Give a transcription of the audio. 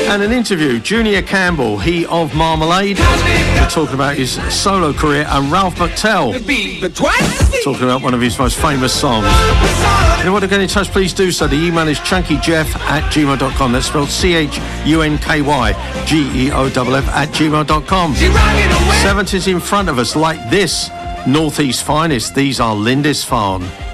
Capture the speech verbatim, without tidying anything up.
And an interview, Junior Campbell, he of Marmalade. We're talking about his solo career, and Ralph McTell, talking about one of his most famous songs. If you want to get in touch, please do so. The email is chunkyjeff at gmail dot com. That's spelled C H U N K Y G E O F F at gmail dot com. seventies in front of us like this. Northeast finest. These are Lindisfarne.